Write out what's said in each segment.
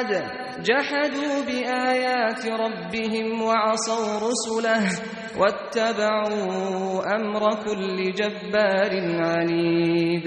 جحدوا بآيات ربهم وعصوا رسله واتبعوا أمر كل جبار عنيد.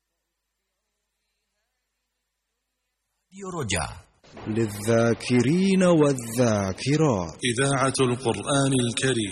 رجاء للذاكرين والذاكرات إذاعة القرآن الكريم.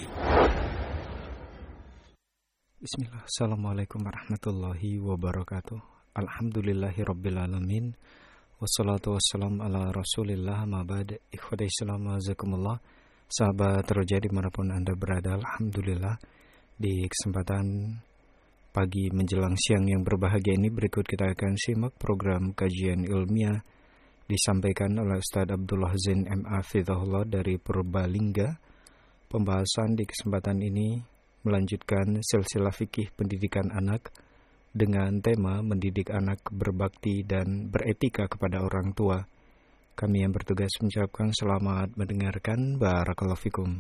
Bismillah, Assalamualaikum warahmatullahi wabarakatuh. Alhamdulillahirrabbilalamin. Wassalatu wassalamu ala rasulillah ma'bad. Ikhwati Islam azakumullah. Sahabat Roja dimanapun Anda berada, Alhamdulillah di kesempatan pagi menjelang siang yang berbahagia ini, berikut kita akan simak program kajian ilmiah disampaikan oleh Ustaz Abdullah Zain M.A. Fidhahullah dari Purbalingga. Pembahasan di kesempatan ini melanjutkan silsilah fikih pendidikan anak dengan tema mendidik anak berbakti dan beretika kepada orang tua. Kami yang bertugas mengucapkan selamat mendengarkan. Barakallahu fikum.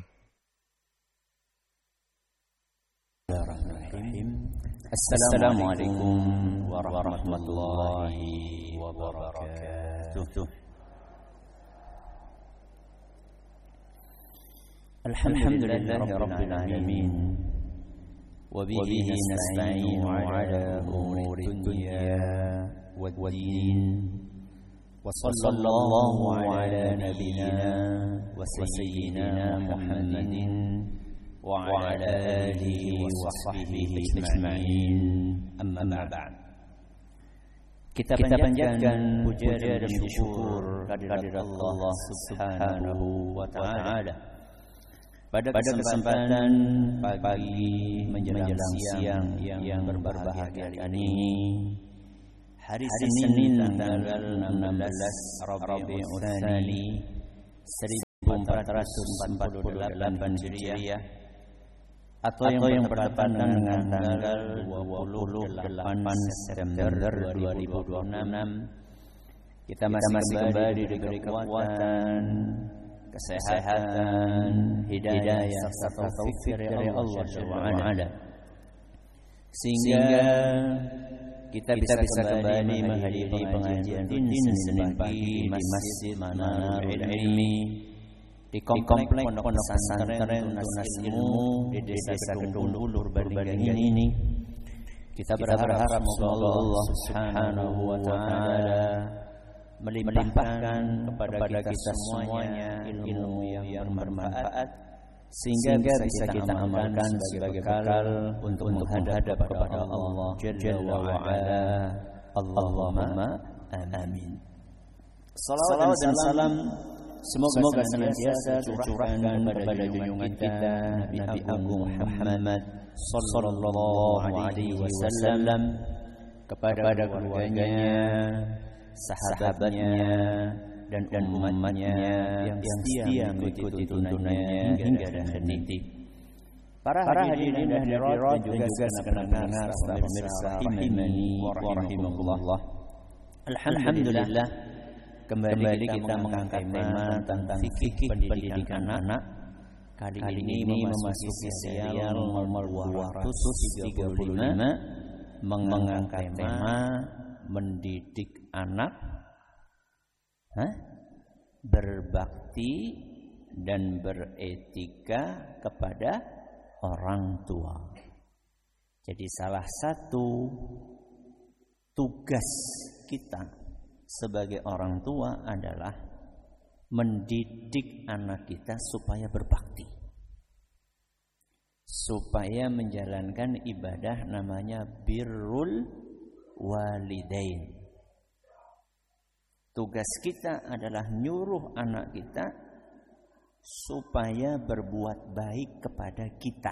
Assalamualaikum warahmatullahi wabarakatuh. Alhamdulillahi rabbil alamin. وبه نستعين على أمور الدنيا والدين وصلى الله على نبينا وسيدنا محمد وعلى آله وصحبه أجمعين أما بعد. Kita panjatkan puja dan syukur kehadirat Allah Subhanahu wa taala pada kesempatan pagi menjelang siang yang berbahagia ini, hari Senin tanggal 16 Rabiul Tsani 1448 Hijriah atau yang bertepatan dengan tanggal 28 September 2026, kita masih kembali diberi kekuatan, kesehatan, hidayah serta taufik dari Allah Subhanahu sehingga kita bisa kembali menghadiri pengajian rutin Senin pagi di Masjid Manarul Ilmi di komplek Pondok Pesantren Tunas Ilmu di Desa Kedung Dulur Purbalingga ini. Kita berharap semoga Allah Subhanahu wa taala melimpahkan kepada kita semuanya ilmu yang bermanfaat sehingga bisa kita amalkan sebagai bekal untuk menghadap kepada Allah Jalla wa Ala. Allahumma amin. Salawat dan salam semoga senantiasa tercurahkan kepada junjungan kita Nabi Agung Muhammad sallallahu alaihi wasallam, kepada keluarganya, sahabatnya dan umatnya yang setia mengikuti tuntunannya hingga akhir nanti. Para hadirin dan hadirat dan juga pendengar pemirsa rahimani wa rahimakumullah. Alhamdulillah kembali kita mengangkat tema tentang fikih pendidikan anak. Kali ini memasuki serial nomor 235 mengangkat tema mendidik anak berbakti dan beretika kepada orang tua. Jadi salah satu tugas kita sebagai orang tua adalah mendidik anak kita supaya berbakti, supaya menjalankan ibadah namanya birrul walidain. Tugas kita adalah nyuruh anak kita supaya berbuat baik kepada kita.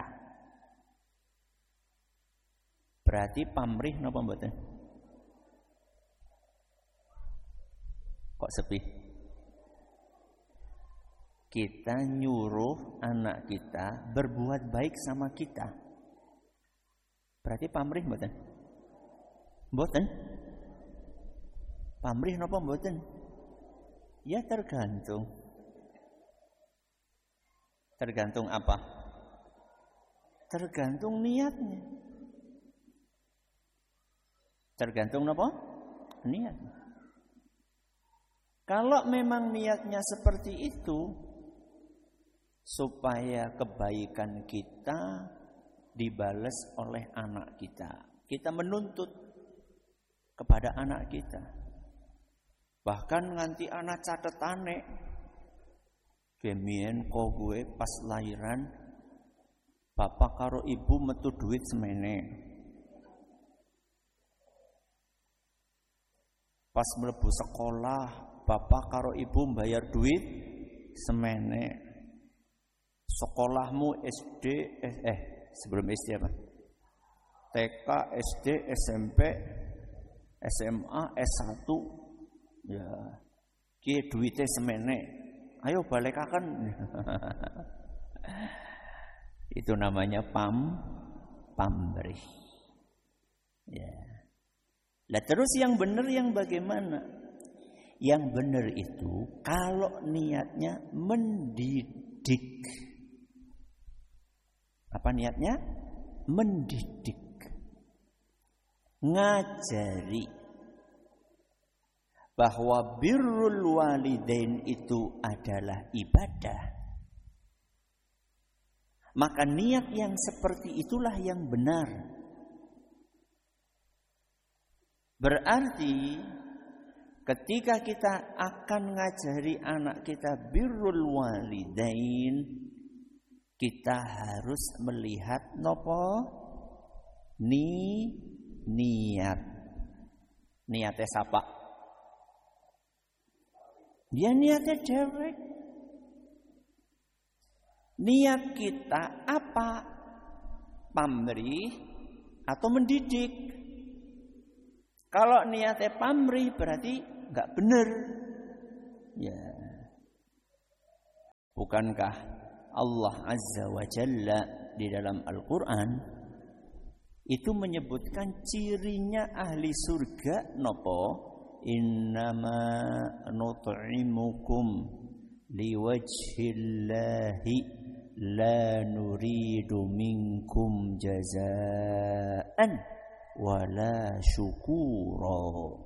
Berarti pamrih napa mboten? Kok sepi? Kita nyuruh anak kita berbuat baik sama kita. Berarti pamrih mboten? Mboten? Pamrih napa mboten? Ya tergantung. Tergantung apa? Tergantung niatnya. Tergantung napa? Niatnya. Kalau memang niatnya seperti itu, supaya kebaikan kita dibalas oleh anak kita. Kita menuntut kepada anak kita. Bahkan nganti anak catetane, kemien kok gue pas lahiran, bapak karo ibu metu duit semene. Pas mlebu sekolah, bapak karo ibu bayar duit semene. Sekolahmu SD, sebelum SD apa? TK, SD, SMP, SMA, S1, ya, ki duitnya semene. Ayo balekaken. Itu namanya pamrih. Ya. Lah terus yang benar yang bagaimana? Yang benar itu kalau niatnya mendidik. Apa niatnya? Mendidik. Ngajari bahwa birrul walidain itu adalah ibadah. Maka niat yang seperti itulah yang benar. Berarti ketika kita akan ngajari anak kita birrul walidain, kita harus melihat nopo niat. Niatnya siapa? Dia niatnya dewek. Niat kita apa? Pamrih atau mendidik? Kalau niatnya pamrih berarti enggak benar. Ya. Bukankah Allah Azza wa Jalla di dalam Al-Quran itu menyebutkan cirinya ahli surga nopo? Innama nut'imukum liwajhillahi la nuridu minkum jazaan wala syukura.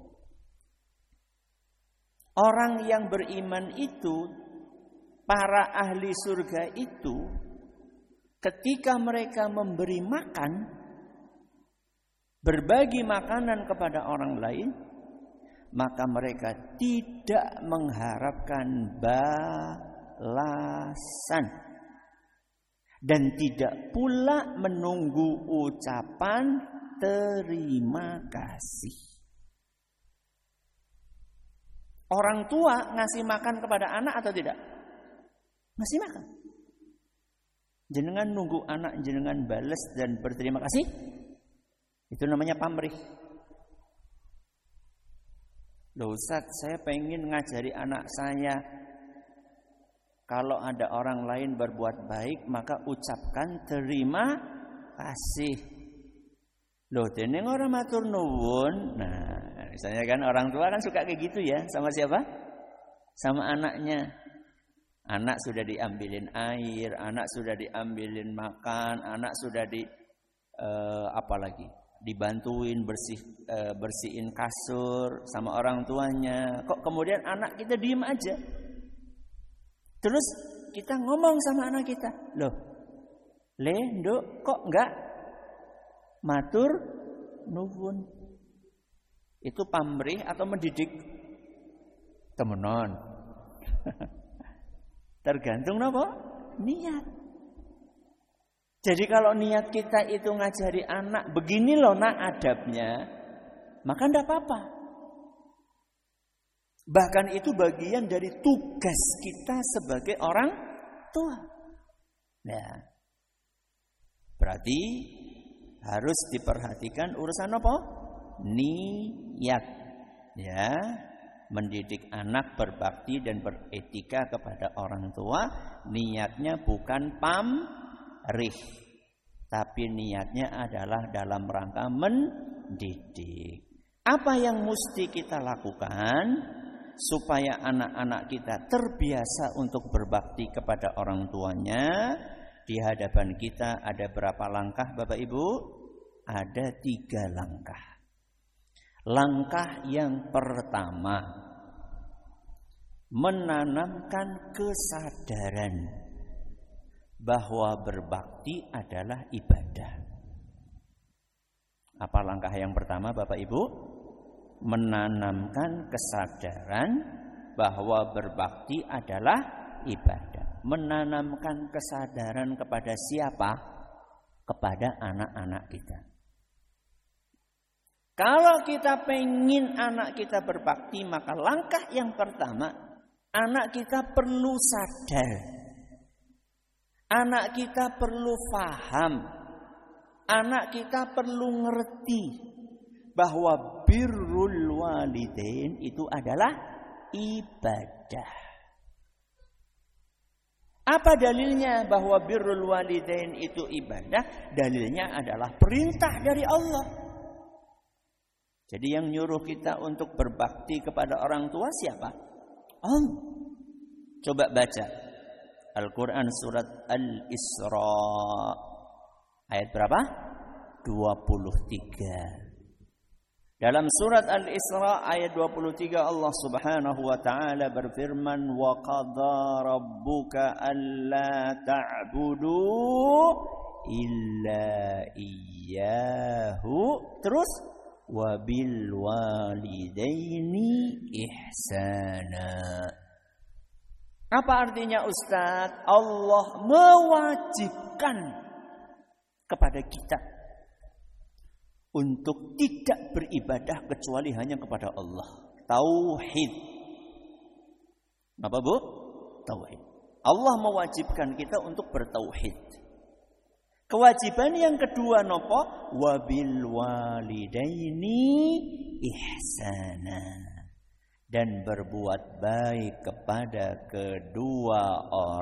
Orang yang beriman itu, para ahli surga itu, ketika mereka memberi makan, berbagi makanan kepada orang lain, maka mereka tidak mengharapkan balasan dan tidak pula menunggu ucapan terima kasih. Orang tua ngasih makan kepada anak atau tidak? Ngasih makan. Jenengan nunggu anak jenengan balas dan berterima kasih. Itu namanya pamrih. Loh Ustaz, saya pengen ngajari anak saya, kalau ada orang lain berbuat baik maka ucapkan terima kasih. Loh dene ora matur nuwun. Nah, misalnya kan orang tua kan suka kayak gitu ya, sama siapa? Sama anaknya. Anak sudah diambilin air, anak sudah diambilin makan, anak sudah dibantuin bersihin kasur sama orang tuanya. Kok kemudian anak kita diem aja? Terus kita ngomong sama anak kita, loh, Nduk, kok enggak matur nuwun? Itu pamrih atau mendidik? Temenon. Tergantung apa? Niat. Jadi kalau niat kita itu ngajari anak, begini loh nak adabnya, maka enggak apa-apa. Bahkan itu bagian dari tugas kita sebagai orang tua. Nah, berarti harus diperhatikan urusan apa? Niat. Ya, mendidik anak berbakti dan beretika kepada orang tua, niatnya bukan pamrih, tapi niatnya adalah dalam rangka mendidik. Apa yang mesti kita lakukan supaya anak-anak kita terbiasa untuk berbakti kepada orang tuanya? Di hadapan kita ada berapa langkah Bapak Ibu? Ada 3 langkah. Langkah yang pertama, menanamkan kesadaran bahwa berbakti adalah ibadah. Apa langkah yang pertama, Bapak Ibu? Menanamkan kesadaran bahwa berbakti adalah ibadah. Menanamkan kesadaran kepada siapa? Kepada anak-anak kita. Kalau kita pengen anak kita berbakti, maka langkah yang pertama, anak kita perlu sadar. Anak kita perlu paham. Anak kita perlu ngerti bahwa birrul walidain itu adalah ibadah. Apa dalilnya bahwa birrul walidain itu ibadah? Dalilnya adalah perintah dari Allah. Jadi yang nyuruh kita untuk berbakti kepada orang tua siapa? Allah. Coba baca Al-Quran surat Al-Isra ayat berapa? 23. Dalam surat Al-Isra ayat 23 Allah Subhanahu wa taala berfirman, wa qadha rabbuka alla ta'budu illa iyyahu. Terus wa bil walidaini ihsana. Apa artinya Ustaz? Allah mewajibkan kepada kita untuk tidak beribadah kecuali hanya kepada Allah. Tauhid. Apa Bu? Tauhid. Allah mewajibkan kita untuk bertauhid. Kewajiban yang kedua nopo? Wabil walidaini ihsana. Dan berbuat baik kepada kedua